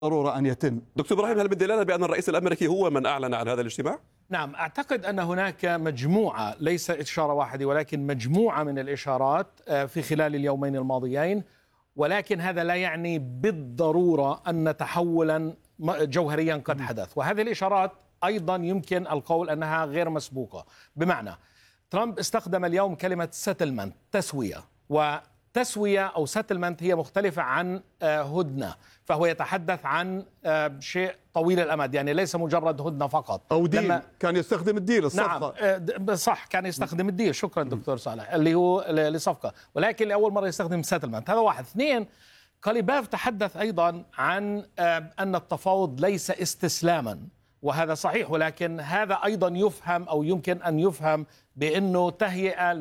ضرورة أن يتم. دكتور إبراهيم، هل بالدلالة بأن الرئيس الأمريكي هو من أعلن عن هذا الاجتماع؟ نعم، أعتقد أن هناك مجموعة، ليس إشارة واحدة ولكن مجموعة من الإشارات في خلال اليومين الماضيين، ولكن هذا لا يعني بالضرورة أن تحولا جوهريا قد حدث. وهذه الإشارات أيضا يمكن القول أنها غير مسبوقة. بمعنى ترامب استخدم اليوم كلمة settlement، تسوية، وتسوية أو settlement هي مختلفة عن هدنة، فهو يتحدث عن شيء طويل الأمد، يعني ليس مجرد هدنة فقط أو ديل. كان يستخدم الديل، الصفقة. نعم صح، كان يستخدم الديل، شكرا دكتور صالح، اللي هو لصفقة، ولكن لأول مرة يستخدم settlement. هذا واحد. اثنين، كاليباف تحدث أيضا عن أن التفاوض ليس استسلاما، وهذا صحيح، ولكن هذا أيضا يفهم أو يمكن أن يفهم بأنه تهيئة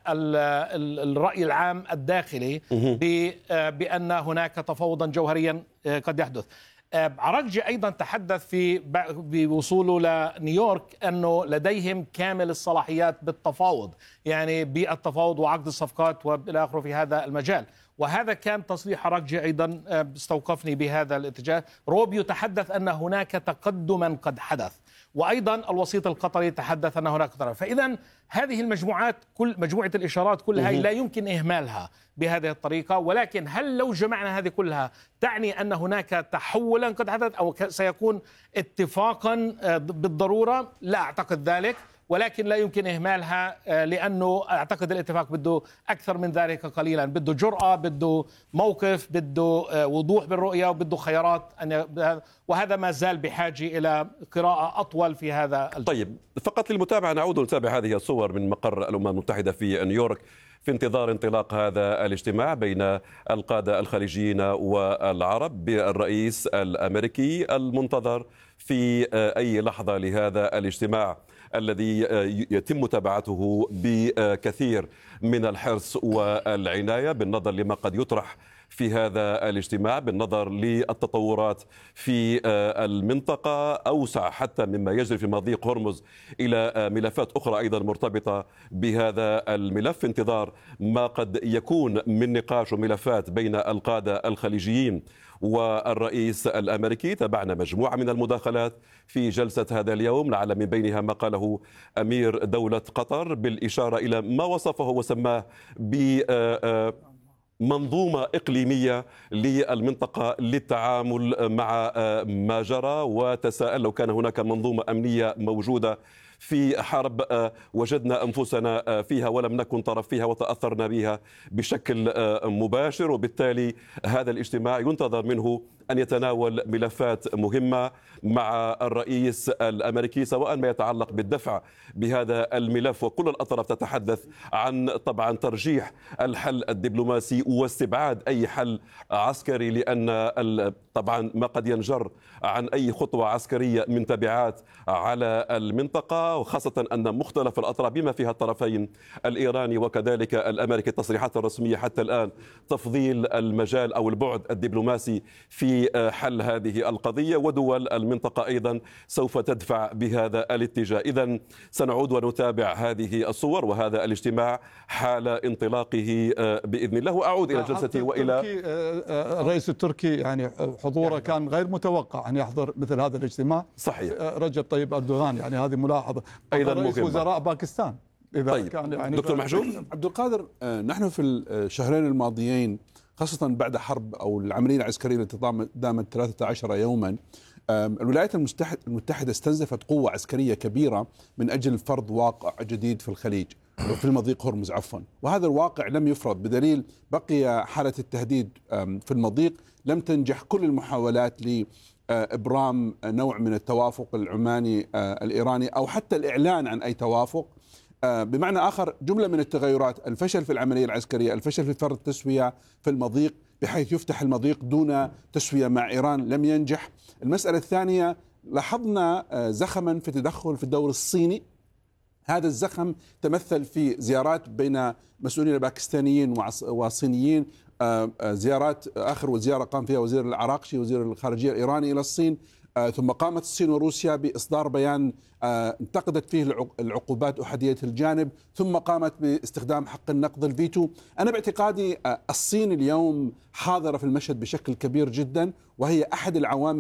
للرأي العام الداخلي بأن هناك تفاوضا جوهريا قد يحدث. عراقجي أيضا تحدث بوصوله لنيويورك أنه لديهم كامل الصلاحيات بالتفاوض، يعني بالتفاوض وعقد الصفقات وإلى آخره في هذا المجال. وهذا كان تصريح عراقجي أيضا استوقفني بهذا الاتجاه. روبيو تحدث أن هناك تقدما قد حدث، وأيضا الوسيط القطري تحدث أن هناك تقدم. فإذا هذه المجموعات، كل مجموعة الإشارات كلها لا يمكن إهمالها بهذه الطريقة. ولكن هل لو جمعنا هذه كلها تعني أن هناك تحولا قد حدث أو سيكون اتفاقا بالضرورة؟ لا أعتقد ذلك، ولكن لا يمكن إهمالها، لأنه أعتقد الاتفاق بده أكثر من ذلك قليلا، بده جرأة، بده موقف، بده وضوح بالرؤية، وبده خيارات، وهذا ما زال بحاجة إلى قراءة أطول في هذا طيب، فقط للمتابعة نعود ونتابع هذه الصور من مقر الأمم المتحدة في نيويورك في انتظار انطلاق هذا الاجتماع بين القادة الخليجيين والعرب بالرئيس الأمريكي المنتظر في أي لحظة لهذا الاجتماع الذي يتم متابعته بكثير من الحرص والعناية بالنظر لما قد يطرح في هذا الاجتماع، بالنظر للتطورات في المنطقة أوسع حتى مما يجري في مضيق هرمز إلى ملفات أخرى أيضا مرتبطة بهذا الملف، في انتظار ما قد يكون من نقاش وملفات بين القادة الخليجيين والرئيس الأمريكي. تابعنا مجموعة من المداخلات في جلسة هذا اليوم، لعل من بينها ما قاله أمير دولة قطر بالإشارة إلى ما وصفه وسماه منظومة إقليمية للمنطقة للتعامل مع ما جرى، وتساءل لو كان هناك منظومة أمنية موجودة في حرب وجدنا أنفسنا فيها ولم نكن طرف فيها وتأثرنا بها بشكل مباشر. وبالتالي هذا الاجتماع ينتظر منه أن يتناول ملفات مهمة مع الرئيس الأمريكي، سواء ما يتعلق بالدفع بهذا الملف، وكل الأطراف تتحدث عن طبعا ترجيح الحل الدبلوماسي واستبعاد أي حل عسكري، لأن طبعا ما قد ينجر عن أي خطوة عسكرية من تبعات على المنطقة، وخاصة أن مختلف الأطراف بما فيها الطرفين الإيراني وكذلك الأمريكي، التصريحات الرسمية حتى الآن تفضيل المجال أو البعد الدبلوماسي في حل هذه القضية، ودول المنطقة أيضا سوف تدفع بهذا الاتجاه. إذن سنعود ونتابع هذه الصور وهذا الاجتماع حال انطلاقه بإذن الله. وأعود إلى جلستي وإلى الرئيس التركي، يعني حضوره كان غير متوقع أن يحضر مثل هذا الاجتماع. صحيح. رجب طيب أردوغان، يعني هذه ملاحظة. أيضا رئيس مهمة. وزراء باكستان إذا طيب. كان يعني دكتور محجوب. عبد القادر، نحن في الشهرين الماضيين خاصة بعد حرب أو العملية العسكرية التي دامت 13 يوما، الولايات المتحدة استنزفت قوة عسكرية كبيرة من أجل فرض واقع جديد في الخليج، في المضيق هرمز عفوا، وهذا الواقع لم يفرض، بدليل بقي حالة التهديد في المضيق. لم تنجح كل المحاولات لإبرام نوع من التوافق العماني الإيراني أو حتى الإعلان عن أي توافق. بمعنى آخر، جملة من التغيرات، الفشل في العملية العسكرية، الفشل في فرض تسوية في المضيق بحيث يفتح المضيق دون تسوية مع إيران لم ينجح. المسألة الثانية، لاحظنا زخما في تدخل في الدور الصيني. هذا الزخم تمثل في زيارات بين مسؤولين باكستانيين وصينيين، زيارات، آخر زيارة قام فيها وزير العراقشي وزير الخارجية الإيراني إلى الصين، ثم قامت الصين وروسيا بإصدار بيان انتقدت فيه العقوبات أحادية الجانب، ثم قامت باستخدام حق النقض الفيتو. أنا باعتقادي الصين اليوم حاضرة في المشهد بشكل كبير جدا، وهي أحد العوامل